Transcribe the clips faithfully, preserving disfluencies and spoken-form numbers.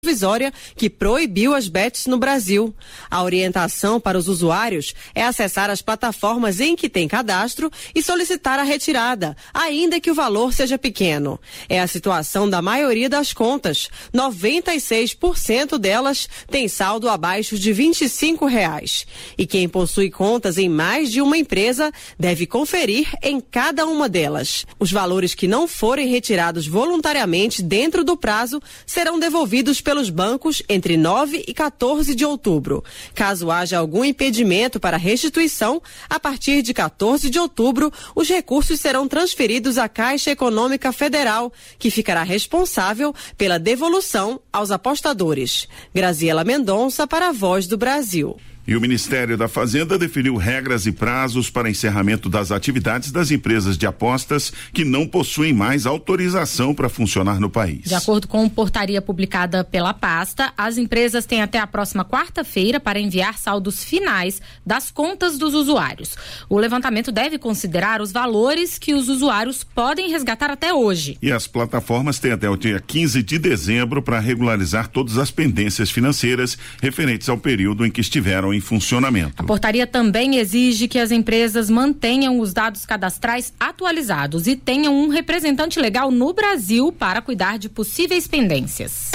provisória que proibiu as bets no Brasil. A orientação para os usuários é acessar as plataformas em que tem cadastro e solicitar a retirada, ainda que o valor seja pequeno. É a situação da maioria das contas. noventa e seis por cento delas tem saldo abaixo de vinte e cinco reais. E quem possui contas em mais de uma empresa deve conferir em cada uma delas. Os valores que não forem retirados voluntariamente dentro do prazo serão devolvidos pelos bancos entre nove e quatorze de outubro. Caso haja algum impedimento para restituição, a partir de quatorze de outubro, os recursos serão transferidos à Caixa Econômica Federal, que ficará responsável pela devolução aos apostadores. Graziela Mendonça para a Voz do Brasil. E o Ministério da Fazenda definiu regras e prazos para encerramento das atividades das empresas de apostas que não possuem mais autorização para funcionar no país. De acordo com portaria publicada pela pasta, as empresas têm até a próxima quarta-feira para enviar saldos finais das contas dos usuários. O levantamento deve considerar os valores que os usuários podem resgatar até hoje. E as plataformas têm até o dia quinze de dezembro para regularizar todas as pendências financeiras referentes ao período em que estiveram em funcionamento. A portaria também exige que as empresas mantenham os dados cadastrais atualizados e tenham um representante legal no Brasil para cuidar de possíveis pendências.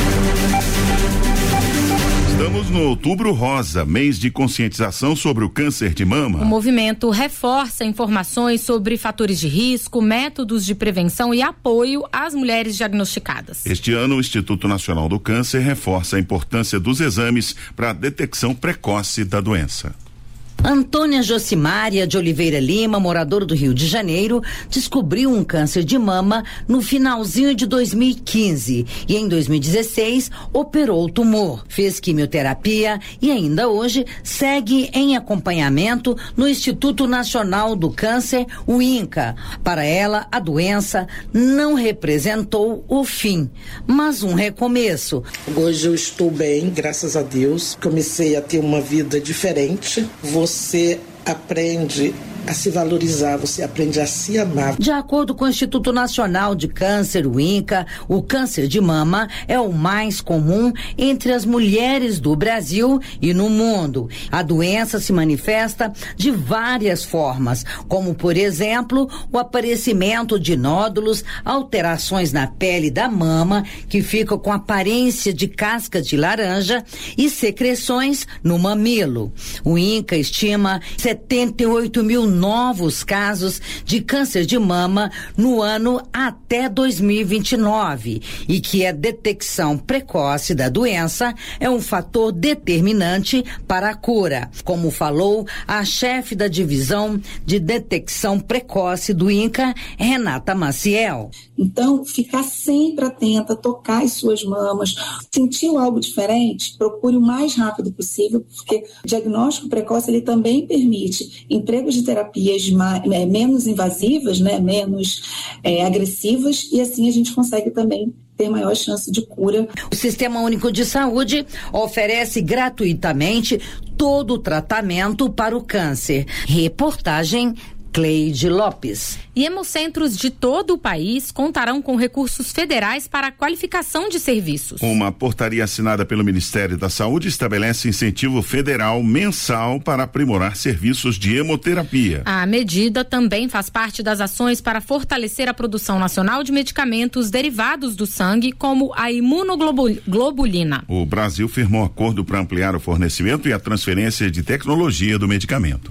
Estamos no Outubro Rosa, mês de conscientização sobre o câncer de mama. O movimento reforça informações sobre fatores de risco, métodos de prevenção e apoio às mulheres diagnosticadas. Este ano, o Instituto Nacional do Câncer reforça a importância dos exames para a detecção precoce da doença. Antônia Josimária de Oliveira Lima, moradora do Rio de Janeiro, descobriu um câncer de mama no finalzinho de dois mil e quinze e em dois mil e dezesseis operou o tumor, fez quimioterapia e ainda hoje segue em acompanhamento no Instituto Nacional do Câncer, o INCA. Para ela, a doença não representou o fim, mas um recomeço. Hoje eu estou bem, graças a Deus. Comecei a ter uma vida diferente. Você aprende a se valorizar, você aprende a se amar. De acordo com o Instituto Nacional de Câncer, o INCA, o câncer de mama é o mais comum entre as mulheres do Brasil e no mundo. A doença se manifesta de várias formas, como, por exemplo, o aparecimento de nódulos, alterações na pele da mama, que fica com aparência de casca de laranja, e secreções no mamilo. O INCA estima setenta e oito mil novos casos de câncer de mama no ano até dois mil e vinte e nove e que a detecção precoce da doença é um fator determinante para a cura, como falou a chefe da divisão de detecção precoce do INCA, Renata Maciel. Então, ficar sempre atenta, tocar as suas mamas, sentiu algo diferente, procure o mais rápido possível, porque o diagnóstico precoce ele também permite empregos de terapias mais, é, menos invasivas, né, menos é, agressivas, e assim a gente consegue também ter maior chance de cura. O Sistema Único de Saúde oferece gratuitamente todo o tratamento para o câncer. Reportagem Cleide Lopes. E hemocentros de todo o país contarão com recursos federais para a qualificação de serviços. Uma portaria assinada pelo Ministério da Saúde estabelece incentivo federal mensal para aprimorar serviços de hemoterapia. A medida também faz parte das ações para fortalecer a produção nacional de medicamentos derivados do sangue, como a imunoglobulina. O Brasil firmou acordo para ampliar o fornecimento e a transferência de tecnologia do medicamento.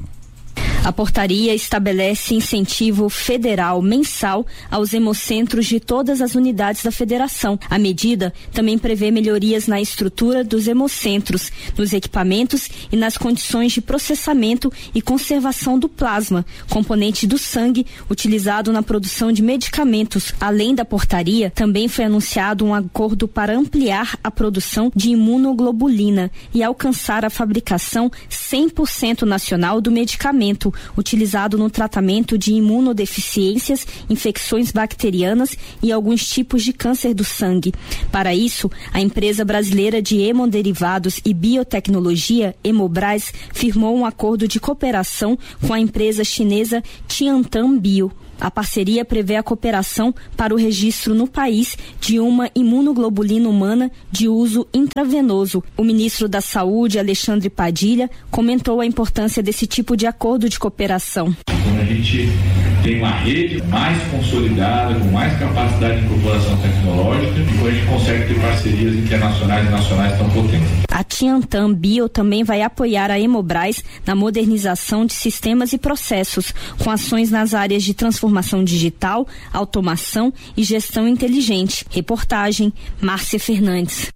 A portaria estabelece incentivo federal mensal aos hemocentros de todas as unidades da federação. A medida também prevê melhorias na estrutura dos hemocentros, nos equipamentos e nas condições de processamento e conservação do plasma, componente do sangue utilizado na produção de medicamentos. Além da portaria, também foi anunciado um acordo para ampliar a produção de imunoglobulina e alcançar a fabricação cem por cento nacional do medicamento, utilizado no tratamento de imunodeficiências, infecções bacterianas e alguns tipos de câncer do sangue. Para isso, a empresa brasileira de hemoderivados e biotecnologia, Hemobras, firmou um acordo de cooperação com a empresa chinesa Tiantan Bio. A parceria prevê a cooperação para o registro no país de uma imunoglobulina humana de uso intravenoso. O ministro da Saúde, Alexandre Padilha, comentou a importância desse tipo de acordo de cooperação. Quando a gente tem uma rede mais consolidada, com mais capacidade de incorporação tecnológica, e quando a gente consegue ter parcerias internacionais e nacionais tão potentes. A Tiantan Bio também vai apoiar a Hemobras na modernização de sistemas e processos, com ações nas áreas de transformação digital, automação e gestão inteligente. Reportagem, Márcia Fernandes.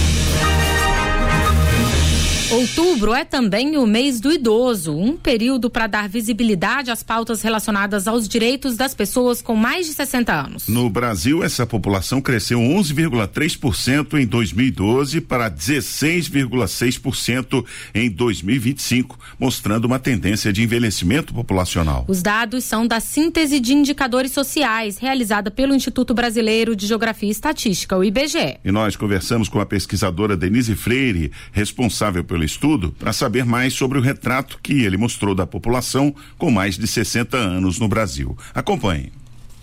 Outubro é também o mês do idoso, um período para dar visibilidade às pautas relacionadas aos direitos das pessoas com mais de sessenta anos. No Brasil, essa população cresceu onze vírgula três por cento em dois mil e doze para dezesseis vírgula seis por cento em dois mil e vinte e cinco, mostrando uma tendência de envelhecimento populacional. Os dados são da Síntese de Indicadores Sociais, realizada pelo Instituto Brasileiro de Geografia e Estatística, o I B G E. E nós conversamos com a pesquisadora Denise Freire, responsável pelo estudo, para saber mais sobre o retrato que ele mostrou da população com mais de sessenta anos no Brasil. Acompanhe.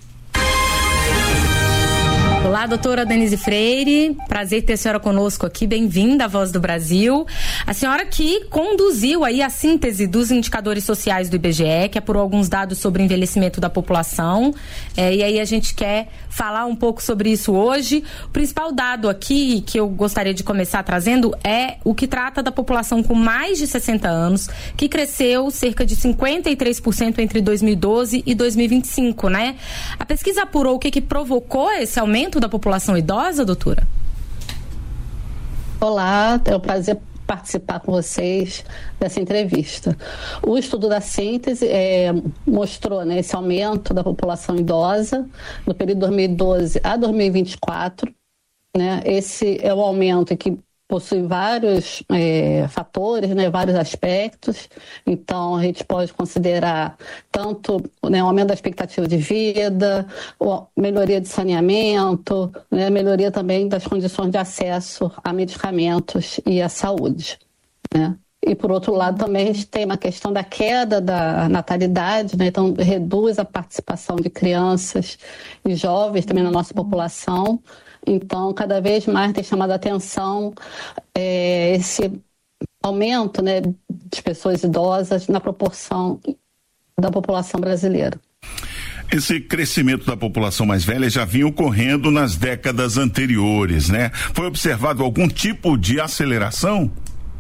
Olá, doutora Denise Freire, prazer ter a senhora conosco aqui, bem-vinda à Voz do Brasil. A senhora que conduziu aí a síntese dos indicadores sociais do I B G E, que apurou alguns dados sobre o envelhecimento da população, é, e aí a gente quer falar um pouco sobre isso hoje. O principal dado aqui que eu gostaria de começar trazendo é o que trata da população com mais de sessenta anos, que cresceu cerca de cinquenta e três por cento entre dois mil e doze e dois mil e vinte e cinco, né? A pesquisa apurou o que que provocou esse aumento da população idosa, doutora? Olá, é um prazer participar com vocês dessa entrevista. O estudo da síntese é, mostrou, né, esse aumento da população idosa no período dois mil e doze a dois mil e vinte e quatro. Né? Esse é o aumento que possui vários é, fatores, né, vários aspectos. Então, a gente pode considerar tanto, né, o aumento da expectativa de vida, a melhoria de saneamento, né, melhoria também das condições de acesso a medicamentos e à saúde. Né? E, por outro lado, também a gente tem uma questão da queda da natalidade, né? Então reduz a participação de crianças e jovens também na nossa população. Então, cada vez mais tem chamado a atenção é, esse aumento, né, de pessoas idosas na proporção da população brasileira. Esse crescimento da população mais velha já vinha ocorrendo nas décadas anteriores, né? Foi observado algum tipo de aceleração?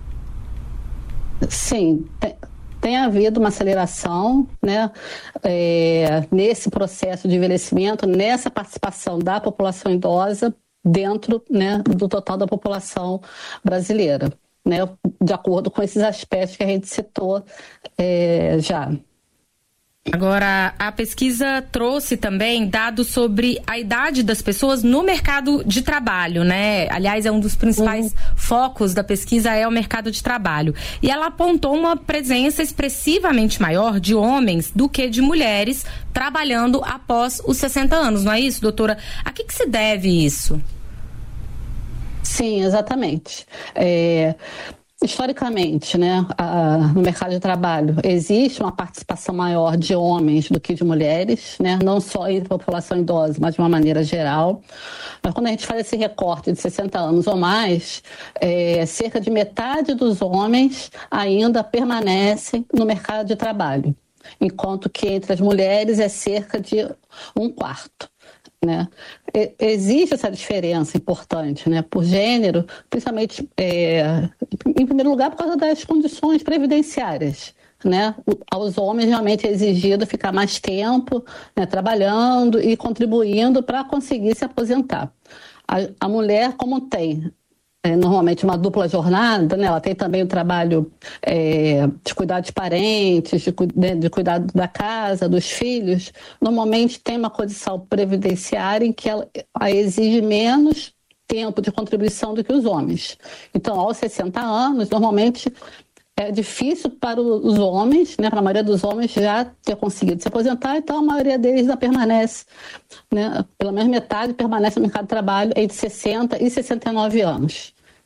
Sim, tem, tem havido uma aceleração, né, é, nesse processo de envelhecimento, nessa participação da população idosa dentro, né, do total da população brasileira, né, de acordo com esses aspectos que a gente citou é, já. Agora, a pesquisa trouxe também dados sobre a idade das pessoas no mercado de trabalho, né? Aliás, é um dos principais uhum. focos da pesquisa é o mercado de trabalho. E ela apontou uma presença expressivamente maior de homens do que de mulheres trabalhando após os sessenta anos, não é isso, doutora? A que que se deve isso? Sim, exatamente. É... Historicamente, né, a, no mercado de trabalho, existe uma participação maior de homens do que de mulheres, né, não só entre a população idosa, mas de uma maneira geral. Mas quando a gente faz esse recorte de sessenta anos ou mais, é, cerca de metade dos homens ainda permanecem no mercado de trabalho, enquanto que entre as mulheres é cerca de um quarto. Né? Existe essa diferença importante, né? Por gênero, principalmente, é, em primeiro lugar, por causa das condições previdenciárias. Né? Aos homens realmente é exigido ficar mais tempo, né, trabalhando e contribuindo para conseguir se aposentar. A, a mulher, como tem É, normalmente uma dupla jornada, né? Ela tem também o trabalho é, de cuidar de parentes, de, de, de cuidar da casa, dos filhos. Normalmente tem uma condição previdenciária em que ela a exige menos tempo de contribuição do que os homens. Então, aos sessenta anos, normalmente é difícil para os homens, né, para a maioria dos homens já ter conseguido se aposentar, então a maioria deles ainda permanece, né, pelo menos metade permanece no mercado de trabalho entre sessenta e sessenta e nove anos.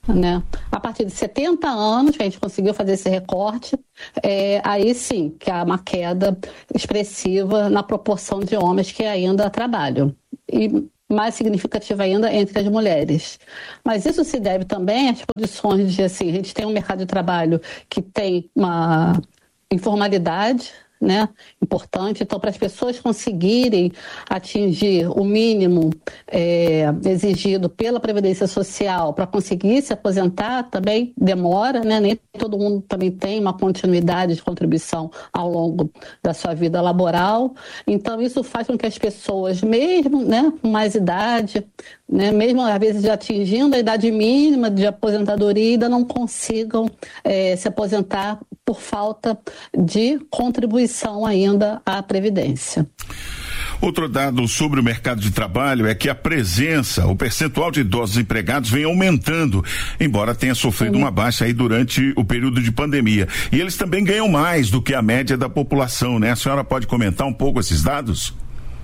Né? A partir de setenta anos, que a gente conseguiu fazer esse recorte, é, aí sim que há uma queda expressiva na proporção de homens que ainda trabalham. E mais significativa ainda entre as mulheres. Mas isso se deve também às condições de, assim, a gente tem um mercado de trabalho que tem uma informalidade, né, importante. Então, para as pessoas conseguirem atingir o mínimo é, exigido pela Previdência Social para conseguir se aposentar também demora, né? Nem todo mundo também tem uma continuidade de contribuição ao longo da sua vida laboral. Então, isso faz com que as pessoas, mesmo, né, com mais idade, né, mesmo às vezes já atingindo a idade mínima de aposentadoria, ainda não consigam é, se aposentar por falta de contribuição ainda à Previdência. Outro dado sobre o mercado de trabalho é que a presença, o percentual de idosos empregados vem aumentando, embora tenha sofrido Sim. uma baixa aí durante o período de pandemia. E eles também ganham mais do que a média da população, né? A senhora pode comentar um pouco esses dados?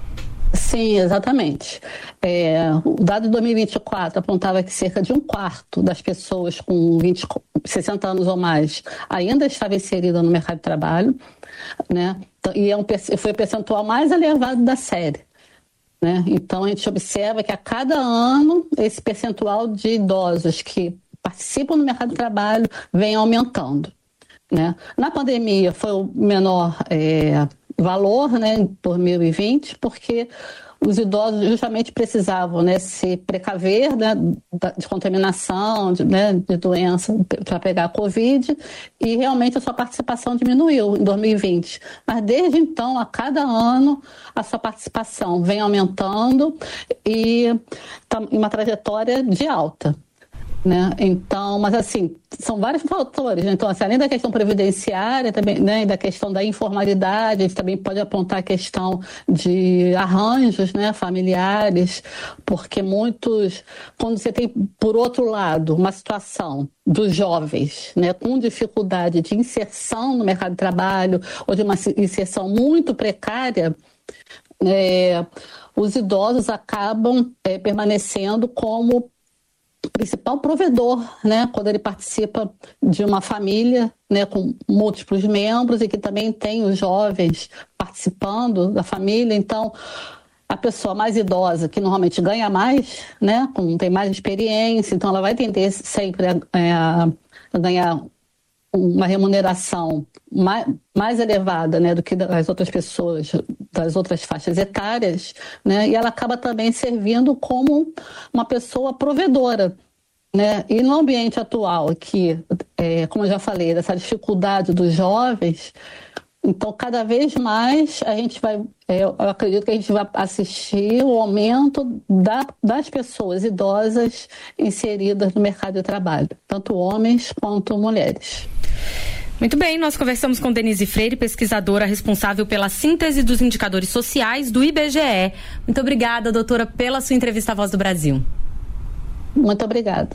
Sim, exatamente. É, o dado de dois mil e vinte e quatro apontava que cerca de um quarto das pessoas com vinte, sessenta anos ou mais ainda estava inserida no mercado de trabalho, né? E é um, foi o percentual mais elevado da série. Né? Então, a gente observa que a cada ano esse percentual de idosos que participam do mercado de trabalho vem aumentando. Né? Na pandemia foi o menor é, valor, né, em dois mil e vinte, porque os idosos justamente precisavam, né, se precaver, né, de contaminação, de, né, de doença para pegar a Covid, e realmente a sua participação diminuiu em dois mil e vinte. Mas desde então, a cada ano, a sua participação vem aumentando e está em uma trajetória de alta. Né? Então, mas assim, são vários fatores, né? Então, assim, além da questão previdenciária, também, né, e da questão da informalidade, a gente também pode apontar a questão de arranjos, né, familiares, porque muitos, quando você tem, por outro lado, uma situação dos jovens, né, com dificuldade de inserção no mercado de trabalho, ou de uma inserção muito precária, é, os idosos acabam é, permanecendo como principal provedor, né, quando ele participa de uma família, né, com múltiplos membros e que também tem os jovens participando da família. Então, a pessoa mais idosa, que normalmente ganha mais, né, com, tem mais experiência, então ela vai tender sempre a, a, a ganhar uma remuneração mais, mais elevada, né, do que das outras pessoas, das outras faixas etárias, né, e ela acaba também servindo como uma pessoa provedora, né, e no ambiente atual, que, é, como eu já falei, dessa dificuldade dos jovens, então cada vez mais a gente vai, é, eu acredito que a gente vai assistir o aumento da, das pessoas idosas inseridas no mercado de trabalho, tanto homens quanto mulheres. Muito bem, nós conversamos com Denise Freire, pesquisadora responsável pela síntese dos indicadores sociais do I B G E. Muito obrigada, doutora, pela sua entrevista à Voz do Brasil. Muito obrigada.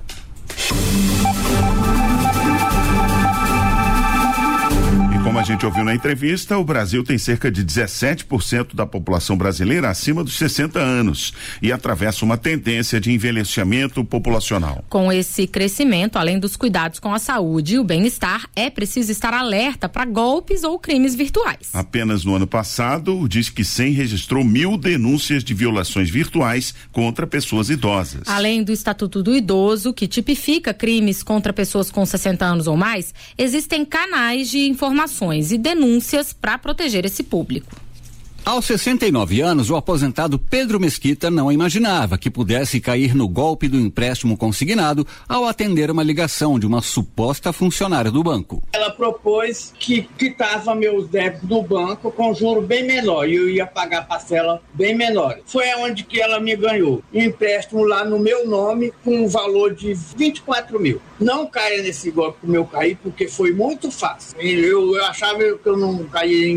Como a gente ouviu na entrevista, o Brasil tem cerca de dezessete por cento da população brasileira acima dos sessenta anos e atravessa uma tendência de envelhecimento populacional. Com esse crescimento, além dos cuidados com a saúde e o bem-estar, é preciso estar alerta para golpes ou crimes virtuais. Apenas no ano passado, o Disque cem registrou mil denúncias de violações virtuais contra pessoas idosas. Além do Estatuto do Idoso, que tipifica crimes contra pessoas com sessenta anos ou mais, existem canais de informações e denúncias para proteger esse público. Aos sessenta e nove anos, o aposentado Pedro Mesquita não imaginava que pudesse cair no golpe do empréstimo consignado ao atender uma ligação de uma suposta funcionária do banco. Ela propôs que quitava meus débitos do banco com juro bem menor e eu ia pagar parcela bem menor. Foi onde que ela me ganhou. Um empréstimo lá no meu nome com um valor de vinte e quatro mil. Não caia nesse golpe como eu caí, porque foi muito fácil. Eu, eu achava que eu não caía em golpe.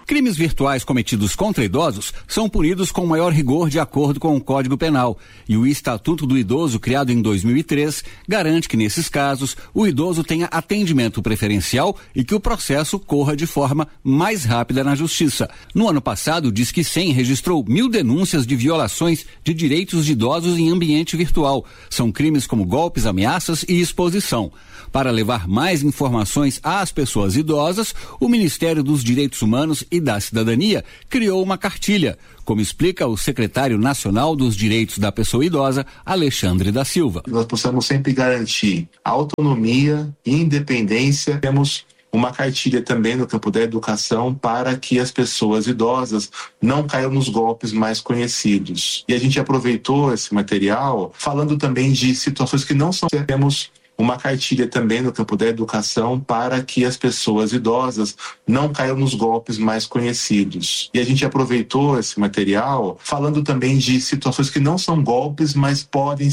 Crimes virtuais cometidos contra idosos são punidos com maior rigor de acordo com o Código Penal, e o Estatuto do Idoso, criado em dois mil e três, garante que nesses casos o idoso tenha atendimento preferencial e que o processo corra de forma mais rápida na Justiça. No ano passado, o Disque cem registrou mil denúncias de violações de direitos de idosos em ambiente virtual. São crimes como golpes, ameaças e exposição. Para levar mais informações às pessoas idosas, o Ministério dos Direitos Humanos e da Cidadania criou uma cartilha, como explica o secretário nacional dos Direitos da Pessoa Idosa, Alexandre da Silva. Nós possamos sempre garantir autonomia e independência. Temos uma cartilha também no campo da educação para que as pessoas idosas não caiam nos golpes mais conhecidos. E a gente aproveitou esse material falando também de situações que não são... Temos uma cartilha também no campo da educação para que as pessoas idosas não caiam nos golpes mais conhecidos. E a gente aproveitou esse material falando também de situações que não são golpes, mas podem